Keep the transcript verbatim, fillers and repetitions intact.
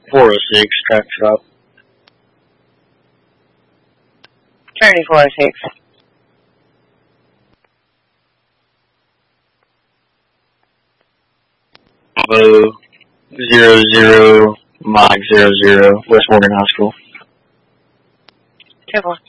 four oh six, track shop. Charlie four oh six. Bravo, zero zero, Mike zero zero, West Morgan High School. Ten four.